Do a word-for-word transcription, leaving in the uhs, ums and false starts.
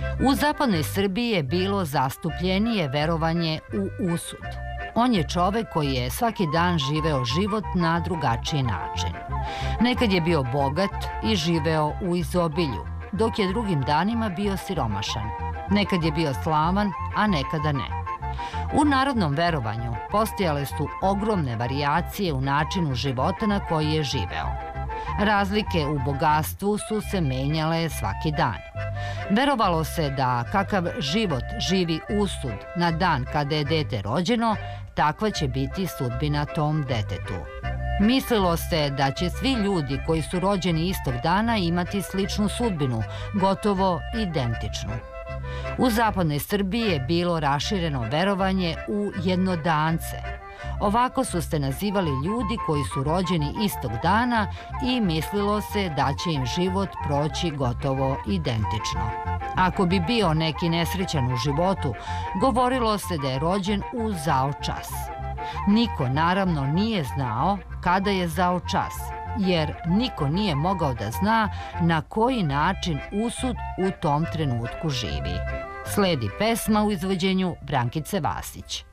U zapadnoj Srbiji je bilo zastupljenije verovanje u usud. On je čovek koji je svaki dan živeo život na drugačiji način. Nekad je bio bogat i živeo u izobilju, dok je drugim danima bio siromašan. Nekad je bio slavan, a nekada ne. U narodnom verovanju postojale su ogromne varijacije u načinu života na koji je živeo. Razlike u bogatstvu su se menjale svaki dan. Verovalo se da kakav život živi usud na dan kada je dete rođeno, takva će biti sudbina tom detetu. Mislilo se da će svi ljudi koji su rođeni istog dana imati sličnu sudbinu, gotovo identičnu. U zapadnoj Srbiji je bilo rašireno verovanje u jednodance. Ovako su se nazivali ljudi koji su rođeni istog dana i mislilo se da će im život proći gotovo identično. Ako bi bio neki nesrećan u životu, govorilo se da je rođen u zao čas. Niko naravno nije znao kada je zao čas, jer niko nije mogao da zna na koji način usud u tom trenutku živi. Sledi pesma u izvođenju Brankice Vasić.